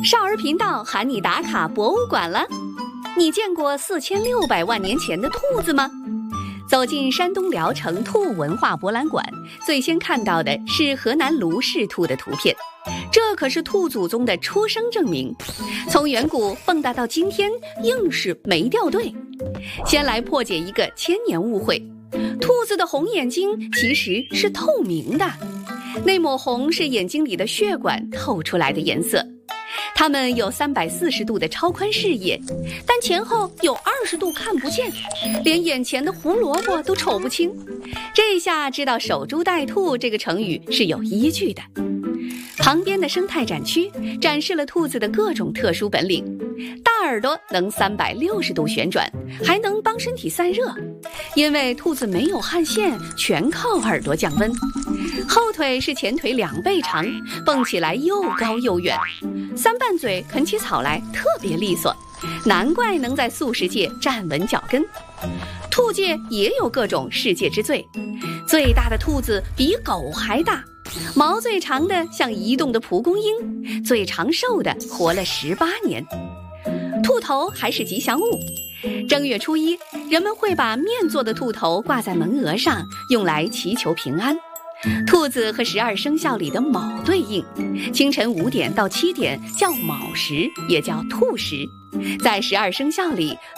少儿频道喊你打卡博物馆了。你见过4600万年前的兔子吗？走进山东聊城兔文化博览馆，最先看到的是河南卢氏兔的图片，这可是兔祖宗的出生证明。从远古蹦跶到今天，硬是没掉队。先来破解一个千年误会，兔子的红眼睛其实是透明的，那抹红是眼睛里的血管透出来的颜色。它们有340度的超宽视野，但前后有20度看不见，连眼前的胡萝卜都瞅不清。这下知道守株待兔这个成语是有依据的。旁边的生态展区展示了兔子的各种特殊本领，大耳朵能360度旋转，还能帮身体散热，因为兔子没有汗腺，全靠耳朵降温。后腿是前腿2倍长，蹦起来又高又远，三瓣嘴啃起草来特别利索，难怪能在素食界站稳脚跟。兔界也有各种世界之最，最大的兔子比狗还大，毛最长的像移动的蒲公英，最长寿的活了18年。兔头还是吉祥物，正月初1，人们会把面做的兔头挂在门额上，用来祈求平安。兔子和12生肖里的卯对应，清晨5点到7点叫卯时，也叫兔时。在12生肖里，